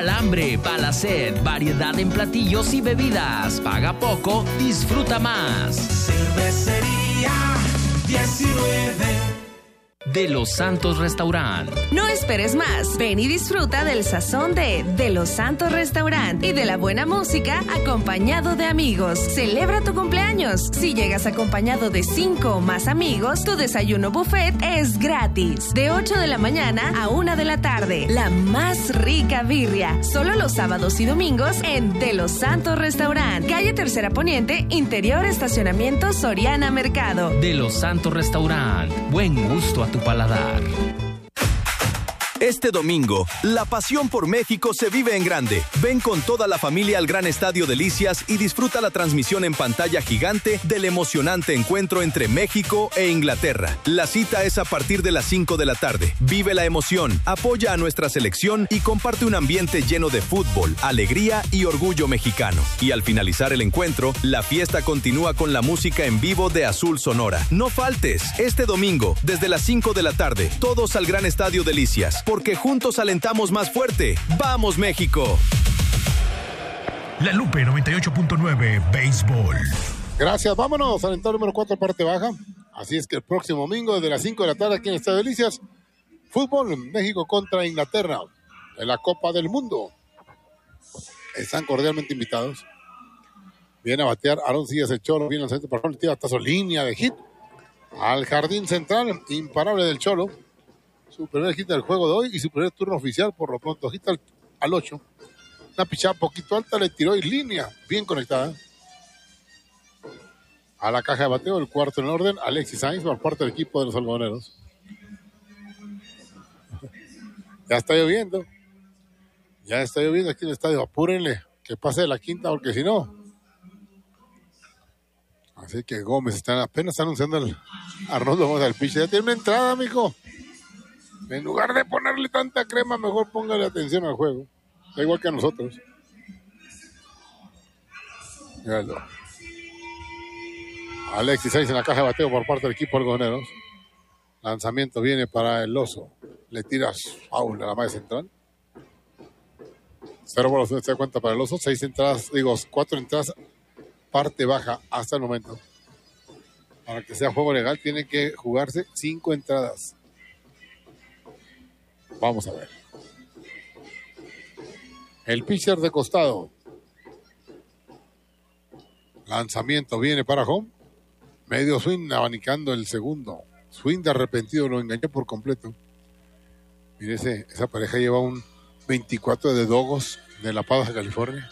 Pa'l hambre, pa' la sed, variedad en platillos y bebidas. Paga poco, disfruta más. Cervecería 19 De Los Santos Restaurant. No esperes más. Ven y disfruta del sazón de Los Santos Restaurant y de la buena música acompañado de amigos. Celebra tu cumpleaños. Si llegas acompañado de 5 o más amigos, tu desayuno buffet es gratis. De 8 de la mañana a 1 de la tarde. La más rica birria. Solo los sábados y domingos en De Los Santos Restaurant. Calle Tercera Poniente, interior estacionamiento Soriana Mercado. De Los Santos Restaurant. Buen gusto a tu paladar. Este domingo, la pasión por México se vive en grande. Ven con toda la familia al Gran Estadio Delicias y disfruta la transmisión en pantalla gigante del emocionante encuentro entre México e Inglaterra. La cita es a partir de las 5 de la tarde. Vive la emoción, apoya a nuestra selección y comparte un ambiente lleno de fútbol, alegría y orgullo mexicano. Y al finalizar el encuentro, la fiesta continúa con la música en vivo de Azul Sonora. No faltes, este domingo, desde las 5 de la tarde, todos al Gran Estadio Delicias. Porque juntos alentamos más fuerte. ¡Vamos, México! La Lupe 98.9 Béisbol. Gracias, vámonos al entorno número 4, parte baja. Así es que el próximo domingo, desde las 5 de la tarde, aquí en Estadio Delicias, fútbol, México contra Inglaterra, en la Copa del Mundo. Están cordialmente invitados. Viene a batear Aaron Sillas, el Cholo, viene al centro, para le tira hasta su línea de hit. Al jardín central, imparable del Cholo. Su primer hit del juego de hoy y su primer turno oficial, por lo pronto, hit al 8. Una pichada poquito alta, le tiró y línea, bien conectada. A la caja de bateo, el cuarto en orden, Alexis Sainz, por parte del equipo de los algodoneros. Ya está lloviendo. Ya está lloviendo aquí en el estadio. Apúrenle, que pase de la quinta, porque si no. Así que Gómez apenas está anunciando Arnoldo Gómez al pitch. Ya tiene una entrada, mijo. En lugar de ponerle tanta crema, mejor póngale atención al juego. Da igual que a nosotros. Míralo. Alexis Sainz en la caja de bateo por parte del equipo algodoneros. Lanzamiento viene para el Oso. Le tira foul a la malla central. 0 bolas, se da cuenta para el Oso. 4 entradas, parte baja hasta el momento. Para que sea juego legal, tiene que jugarse 5 entradas. Vamos a ver. El pitcher de costado. Lanzamiento viene para home. Medio swing abanicando el segundo. Swing de arrepentido, lo engañó por completo. Mire, esa pareja lleva un 24 de Dogos de La Paz, California.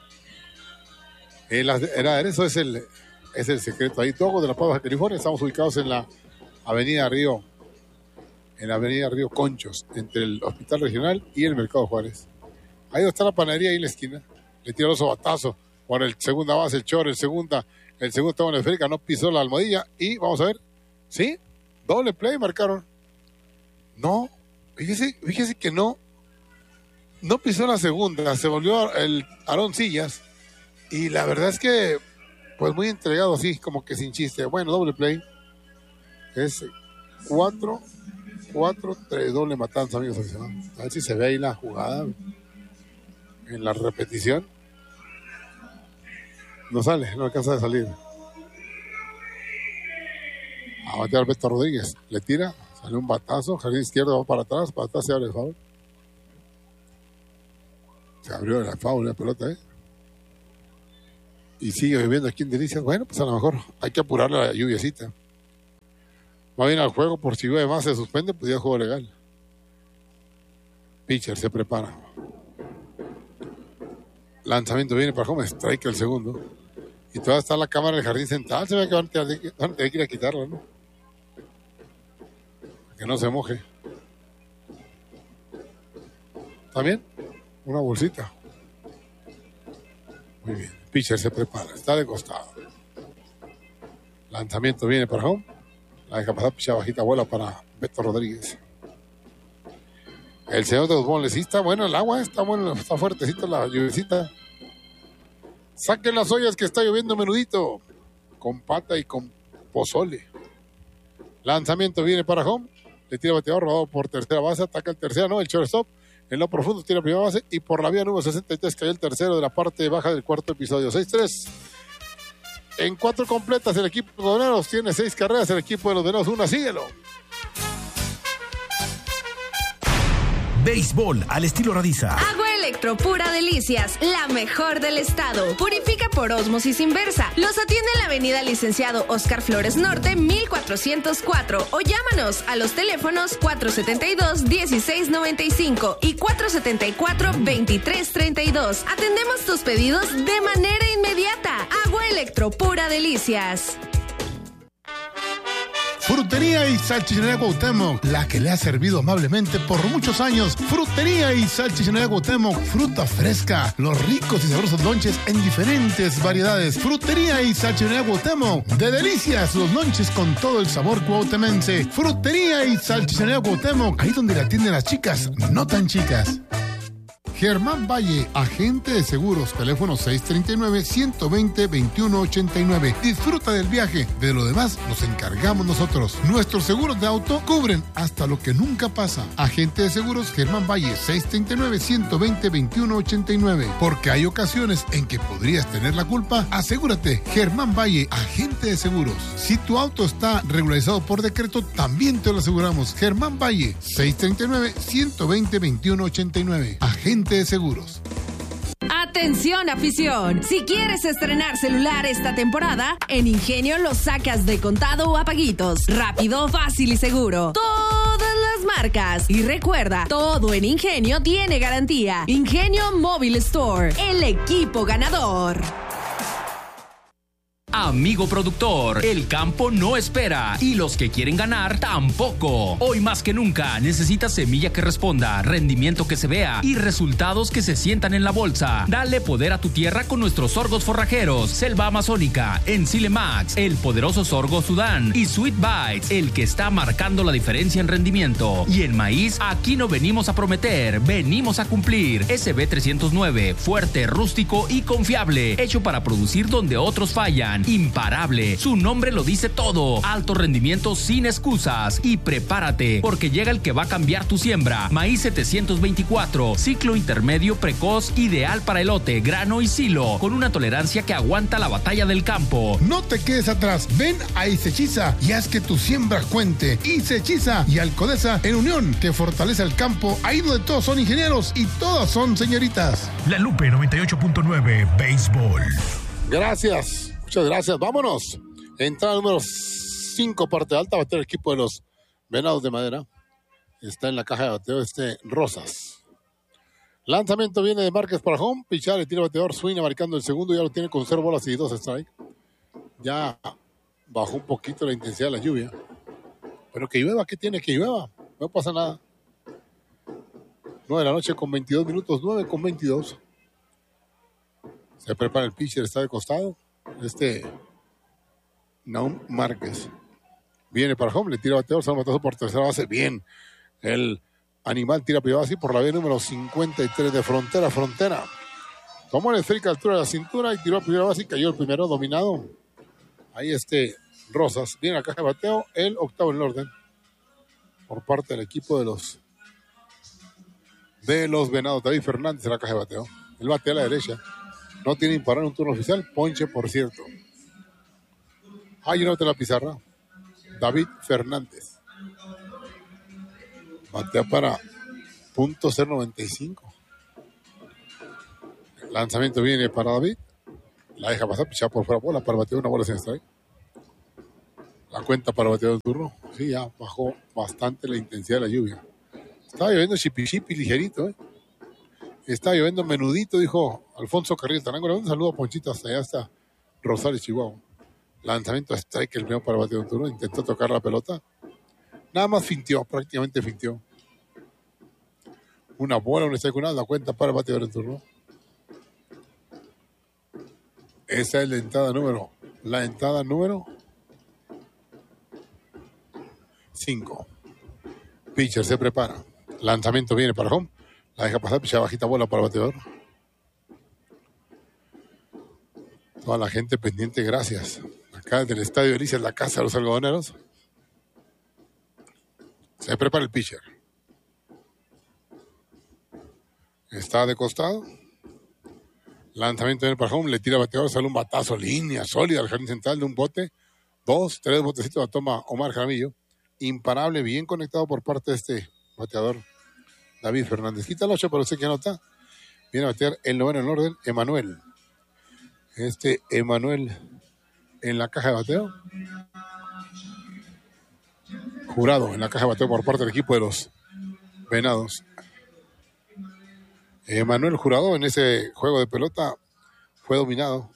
Eso es el secreto ahí. Dogos de La Paz, California. Estamos ubicados en la Avenida Río. En la Avenida Río Conchos, entre el Hospital Regional y el Mercado Juárez. Ahí donde está la panadería, ahí en la esquina. Le tiró los batazos por el segunda base, el Chor, el segundo estaba en la esférica, no pisó la almohadilla. Y vamos a ver, ¿sí? Doble play marcaron. No, fíjese que no pisó la segunda, se volvió el Aaron Sillas. Y la verdad es que, pues muy entregado así, como que sin chiste. Bueno, doble play. Es 4-3, doble matanza, amigos. A ver si se ve ahí la jugada en la repetición. No sale, no alcanza a salir. A batear Beto Rodríguez. Le tira, sale un batazo, jardín izquierdo va para atrás se abre el foul. Se abrió el foul la pelota, Y sigue viviendo aquí en Delicias. Bueno, pues a lo mejor hay que apurarle la lluviecita. Va bien al juego, por si además se suspende, pues ya es juego legal. Pitcher se prepara. Lanzamiento viene para home, strike el segundo. Y todavía está la cámara del jardín central. Se ve que van a tener que ir a quitarla, ¿no? Que no se moje. ¿Está bien? Una bolsita. Muy bien. Pitcher se prepara, está de costado. Lanzamiento viene para home. La deja pasar, picha bajita, bola para Beto Rodríguez. El señor de los boles, sí está bueno el agua, está bueno, está fuertecito la lluviecita. Saquen las ollas que está lloviendo menudito. Con pata y con pozole. Lanzamiento viene para home. Le tira bateador, rodado por tercera base, ataca el tercera, no, el shortstop. En lo profundo tira primera base y por la vía número 63 cayó el tercero de la parte baja del cuarto episodio. 6-3. En 4 completas el equipo de los Venados tiene 6 carreras. El equipo de los Venados 1. Síguelo. Béisbol al estilo Radiza. Agua Electro Pura Delicias, la mejor del estado. Purifica por ósmosis inversa. Los atiende en la avenida Licenciado Oscar Flores Norte, 1404. O llámanos a los teléfonos 472-1695 y 474-2332. Atendemos tus pedidos de manera inmediata. Agua Electro Pura Delicias. Frutería y Salchichonería Cuauhtémoc, la que le ha servido amablemente por muchos años. Frutería y Salchichonería Cuauhtémoc, fruta fresca, los ricos y sabrosos lonches en diferentes variedades. Frutería y Salchichonería Cuauhtémoc, de delicias los lonches con todo el sabor cuauhtemense. Frutería y Salchichonería Cuauhtémoc, ahí donde la atienden las chicas, no tan chicas. Germán Valle, agente de seguros, teléfono 639-120-2189. Disfruta del viaje, de lo demás nos encargamos nosotros. Nuestros seguros de auto cubren hasta lo que nunca pasa. Agente de seguros Germán Valle, 639-120-2189. Porque hay ocasiones en que podrías tener la culpa, asegúrate. Germán Valle, agente de seguros. Si tu auto está regularizado por decreto, también te lo aseguramos. Germán Valle, 639-120-2189. Agente de seguros. Atención, afición. Si quieres estrenar celular esta temporada, en Ingenio lo sacas de contado o a paguitos. Rápido, fácil y seguro. Todas las marcas. Y recuerda, todo en Ingenio tiene garantía. Ingenio Mobile Store, el equipo ganador. Amigo productor, el campo no espera y los que quieren ganar tampoco. Hoy más que nunca necesitas semilla que responda, rendimiento que se vea y resultados que se sientan en la bolsa. Dale poder a tu tierra con nuestros sorgos forrajeros, Selva Amazónica, Ensile Max, el poderoso sorgo Sudán y Sweet Bites, el que está marcando la diferencia en rendimiento. Y en maíz, aquí no venimos a prometer, venimos a cumplir. SB 309, fuerte, rústico y confiable, hecho para producir donde otros fallan. Imparable, su nombre lo dice todo. Alto rendimiento sin excusas. Y prepárate, porque llega el que va a cambiar tu siembra. Maíz 724, ciclo intermedio precoz, ideal para elote, grano y silo, con una tolerancia que aguanta la batalla del campo. No te quedes atrás, ven a Isechiza y haz que tu siembra cuente. Isechiza y Alcodesa en unión, que fortalece el campo, ahí donde todos son ingenieros y todas son señoritas. La Lupe 98.9 Béisbol. Gracias. Muchas gracias. Vámonos. Entrada número 5, parte alta. Bateo el equipo de los Venados de Madera. Está en la caja de bateo Rosas. Lanzamiento viene de Márquez para home. Pichar, el tiro bateador. Swing marcando el segundo. Ya lo tiene con 0 bolas y 2 strike. Ya bajó un poquito la intensidad de la lluvia. Pero que llueva, ¿qué tiene que llueva? No pasa nada. 9 de la noche con 22 minutos. 9 con 22. Se prepara el pitcher. Está de costado. Naum Márquez viene para home, le tira bateador, sale batazo por tercera base, bien, el animal tira primera base por la vía número 53 de frontera a frontera, tomó la esférica a la altura de la cintura y tiró a primera base y cayó el primero dominado. Ahí Rosas, viene a la caja de bateo, el octavo en el orden por parte del equipo de los Venados. David Fernández en la caja de bateo, el batea a la derecha. No tiene imparable en un turno oficial. Ponche, por cierto. Hay una otra en la pizarra. David Fernández. Batea para .095. El lanzamiento viene para David. La deja pasar, pichar por fuera bola para batear una bola sin strike. La cuenta para batear el turno. Sí, ya bajó bastante la intensidad de la lluvia. Estaba lloviendo chipi ligerito, Está lloviendo menudito, dijo Alfonso Carrillo Tarango. Un saludo a Ponchito hasta allá, hasta Rosales, Chihuahua. Lanzamiento a strike, el primero para batear un turno. Intentó tocar la pelota. Nada más fintió, prácticamente fintió. Una bola, un strike, una, la cuenta para el bateador en turno. Esa es la entrada número 5. Pitcher se prepara. Lanzamiento viene para home. La deja pasar, picha bajita bola para el bateador. Toda la gente pendiente, gracias. Acá desde el Estadio Delicias, la casa de los algodoneros. Se prepara el pitcher. Está de costado. Lanzamiento en el Parjón, le tira bateador, sale un batazo, línea sólida al jardín central de un bote. 2, 3 botecitos la toma Omar Jaramillo. Imparable, bien conectado por parte de este bateador David Fernández. Quita el 8, pero sé que anota. Viene a batear el noveno en orden, Emanuel. Emanuel en la caja de bateo. Jurado en la caja de bateo por parte del equipo de los Venados. Emanuel Jurado en ese juego de pelota fue dominado.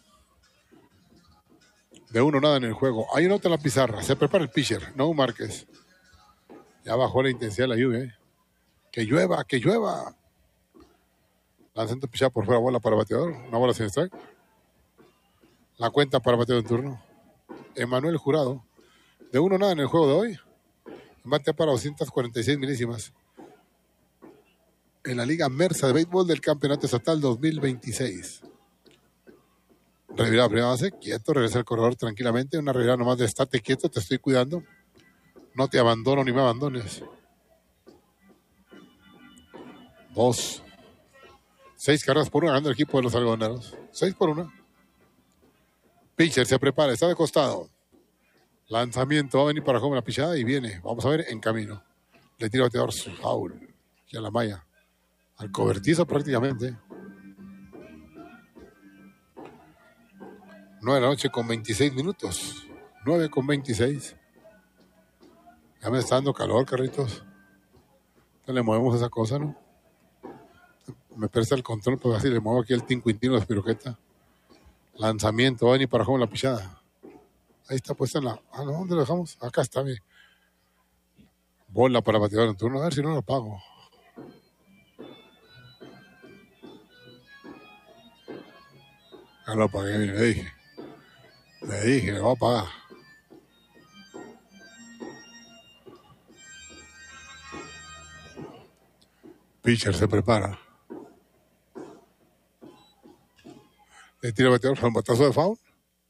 De 1-0 en el juego. Hay una nota en la pizarra. Se prepara el pitcher, no Márquez. Ya bajó la intensidad de la lluvia. Que llueva, que llueva. Lanzando pichada por fuera, bola para bateador. Una bola sin strike. La cuenta para bateador en turno. Emanuel Jurado. De 1-0 en el juego de hoy. Bate para 246 milésimas. En la Liga Mersa de Béisbol del Campeonato Estatal 2026. Revirada primera base, quieto, regresa al corredor tranquilamente. Una revirada nomás de estate quieto, te estoy cuidando. No te abandono ni me abandones. 2. 6 carreras por 1 ganando el equipo de los algodoneros. 6-1. Pitcher se prepara, está de costado. Lanzamiento, va a venir para home la pichada y viene. Vamos a ver, en camino. Le tira bateador foul. Aquí a la malla. Al cobertizo prácticamente. 9 de la noche con 26 minutos. 9 con 26. Ya me está dando calor, Carlitos. Entonces le movemos esa cosa, ¿no? Me presta el control, pues así le muevo aquí el tincuintino de la piroqueta. Lanzamiento, va a venir para home la pichada. Ahí está puesta en la... Ah, no, ¿dónde lo dejamos? Acá está, bien. Bola para bateador en turno. A ver si no lo apago. Ya lo apagué, mire, le dije. Le voy a apagar. Pitcher se prepara. Le tira el bateador para un batazo de foul.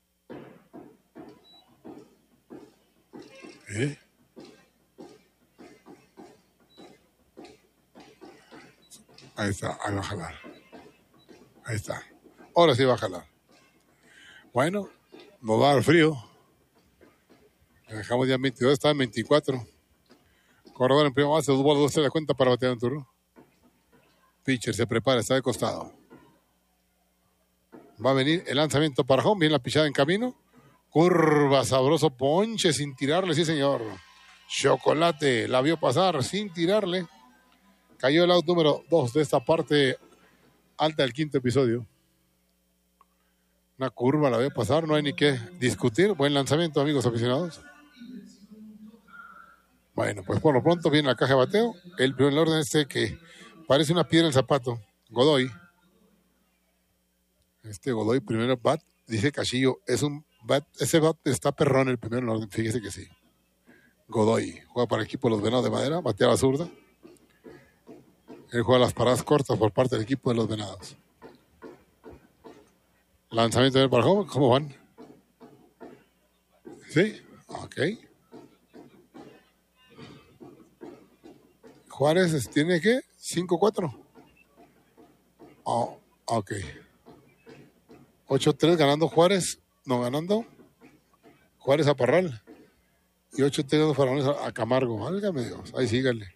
Ahí está, ahí va a jalar. Ahí está. Ahora sí va a jalar. Bueno, nos va a dar frío. Le dejamos ya en 22, está en 24. Corredor en primera base, 2 bolas, 2 se da cuenta para batear en turno. Pitcher se prepara, está de costado. Va a venir el lanzamiento para home, viene la pichada en camino. Curva, sabroso, ponche sin tirarle, sí señor. Chocolate, la vio pasar sin tirarle. Cayó el out número 2 de esta parte alta del quinto episodio. Una curva la vio pasar, no hay ni qué discutir. Buen lanzamiento, amigos aficionados. Bueno, pues por lo pronto viene la caja de bateo. El primer orden que parece una piedra en el zapato. Godoy. Godoy, primero bat, dice Cachillo, es un bat, ese bat está perrón el primer orden, fíjese que sí. Godoy, juega para el equipo de los Venados de Madera, batea a la zurda. Él juega las paradas cortas por parte del equipo de los Venados. Lanzamiento del Parjón, ¿cómo van? ¿Sí? Ok. Juárez tiene que 5-4. Oh, ok. 8-3 ganando Juárez, no ganando Juárez a Parral. Y 8-3 Faraones a Camargo. Válgame Dios, ahí síganle.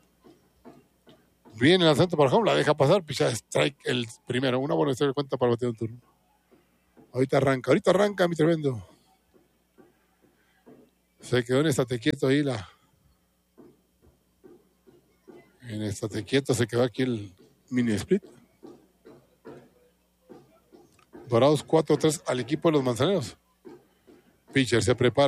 Viene el lanzamiento para home, la deja pasar, picha strike el primero. Una buena historia de cuenta para batear un turno. Ahorita arranca mi tremendo. Se quedó en estate quieto ahí en estate quieto se quedó aquí el mini split. Dorados 4-3 al equipo de los Manzaneros. Pitcher se prepara.